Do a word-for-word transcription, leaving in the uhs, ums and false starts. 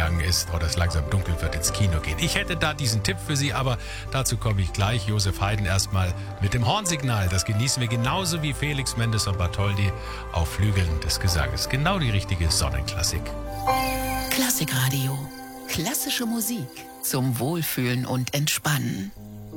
gegangen ist oder es langsam dunkel wird, ins Kino gehen. Ich hätte da diesen Tipp für Sie, aber dazu komme ich gleich. Josef Haydn erstmal mit dem Hornsignal. Das genießen wir genauso wie Felix Mendelssohn Bartholdy auf Flügeln des Gesanges. Genau die richtige Sonnenklassik. Klassikradio. Klassische Musik zum Wohlfühlen und Entspannen.